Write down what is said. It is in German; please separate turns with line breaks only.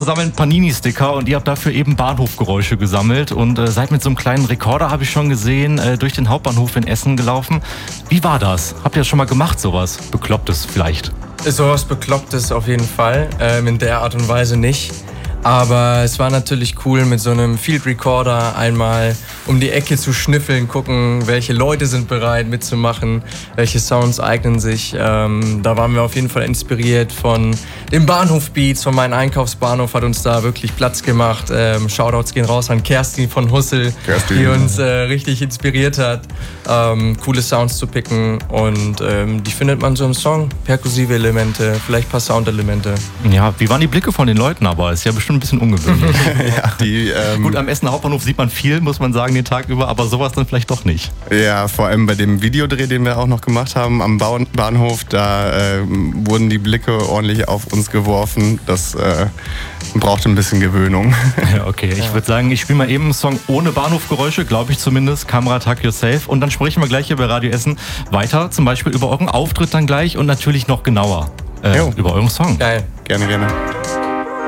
sammeln Panini-Sticker und ihr habt dafür eben Bahnhofgeräusche gesammelt und seid mit so einem kleinen Rekorder, habe ich schon gesehen, durch den Hauptbahnhof in Essen gelaufen. Wie war das? Habt ihr das schon mal gemacht, sowas? Beklopptes vielleicht?
Sowas Beklopptes auf jeden Fall, in der Art und Weise nicht. Aber es war natürlich cool, mit so einem Field Recorder einmal um die Ecke zu schnüffeln, gucken, welche Leute sind bereit mitzumachen, welche Sounds eignen sich. Da waren wir auf jeden Fall inspiriert von dem Bahnhof-Beats, von meinem Einkaufsbahnhof hat uns da wirklich Platz gemacht. Shoutouts gehen raus an Kerstin von Hussel, die uns richtig inspiriert hat, coole Sounds zu picken. Und die findet man so im Song, perkussive Elemente, vielleicht ein paar Soundelemente.
Ja, wie waren die Blicke von den Leuten aber? Ist ja bestimmt ein bisschen ungewöhnlich.
Ja,
Gut, am Essener Hauptbahnhof sieht man viel, muss man sagen, den Tag über, aber sowas dann vielleicht doch nicht.
Ja, vor allem bei dem Videodreh, den wir auch noch gemacht haben am Bahnhof, da wurden die Blicke ordentlich auf uns geworfen. Das brauchte ein bisschen Gewöhnung.
Ja, okay, ich würde sagen, ich spiele mal eben einen Song ohne Bahnhofgeräusche, glaube ich zumindest, Kamera Tuck Yourself. Und dann sprechen wir gleich hier bei Radio Essen weiter, zum Beispiel über euren Auftritt dann gleich und natürlich noch genauer über euren Song.
Geil.
Gerne.